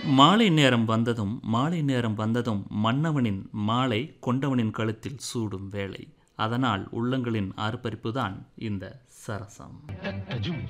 மாலை நேரம் வந்ததும் மன்னவனின் மாலை கொண்டவனின் கழுத்தில் சூடும் வேளை. அதனால் உள்ளங்களின் ஆர்ப்பரிப்புதான் இந்த சரசம்.